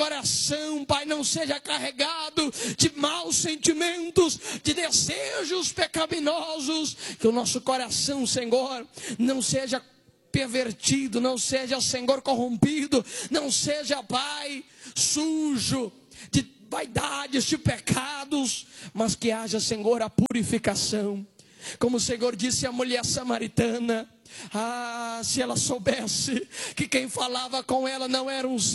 coração, Pai, não seja carregado de maus sentimentos, de desejos pecaminosos. Que o nosso coração, Senhor, não seja pervertido, não seja, Senhor, corrompido, não seja, Pai, sujo de vaidades, de pecados, mas que haja, Senhor, a purificação. Como o Senhor disse à mulher samaritana, se ela soubesse que quem falava com ela não eram os